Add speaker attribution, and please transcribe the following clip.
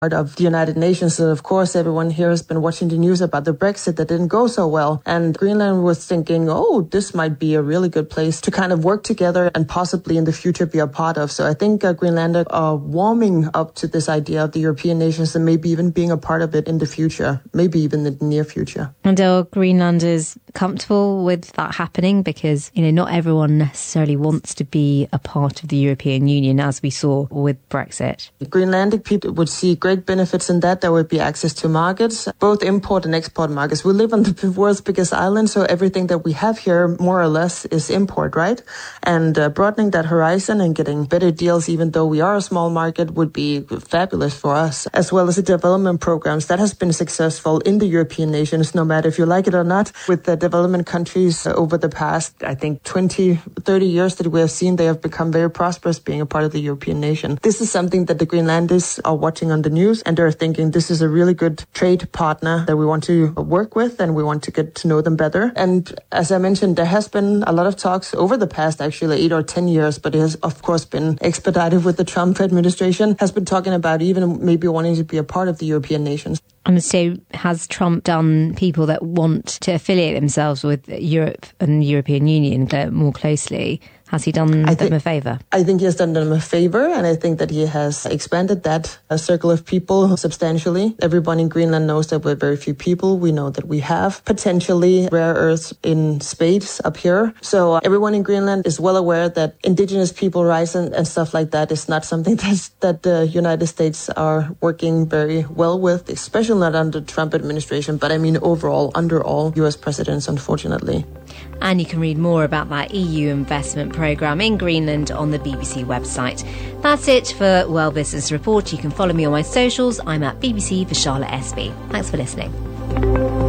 Speaker 1: of the United Nations. And of course, everyone here has been watching the news about the Brexit that didn't go so well. And Greenland was thinking, oh, this might be a really good place to kind of work together and possibly in the future be a part of. So I think Greenlanders are warming up to this idea of the European nations and maybe even being a part of it in the future, maybe even in the near future.
Speaker 2: And are Greenlanders comfortable with that happening? Because, not everyone necessarily wants to be a part of the European Union, as we saw with Brexit.
Speaker 1: The Greenlandic people would see great benefits in that. There would be access to markets, both import and export markets. We live on the world's biggest island, so everything that we have here, more or less, is import, right? And broadening that horizon and getting better deals, even though we are a small market, would be fabulous for us, as well as the development programs that has been successful in the European nations, no matter if you like it or not, with the development countries over the past, I think, 20, 30 years that we have seen, they have become very prosperous being a part of the European nation. This is something that the Greenlanders are watching on the news, and they're thinking this is a really good trade partner that we want to work with, and we want to get to know them better. And as I mentioned, there has been a lot of talks over the past, actually, 8 or 10 years, but it has, of course, been expedited with the Trump administration, has been talking about even maybe wanting to be a part of the European nations.
Speaker 2: And so has Trump done people that want to affiliate themselves with Europe and the European Union more closely? Has he done them a favour?
Speaker 1: I think he has done them a favour, and I think that he has expanded that circle of people substantially. Everyone in Greenland knows that we're very few people. We know that we have potentially rare earths in spades up here. So everyone in Greenland is well aware that indigenous people rights and stuff like that is not something that the United States are working very well with, especially not under the Trump administration, but I mean overall under all US presidents, unfortunately.
Speaker 2: And you can read more about that EU investment programme in Greenland on the BBC website. That's it for World Business Report. You can follow me on my socials. I'm at BBC for Charlotte SB. Thanks for listening.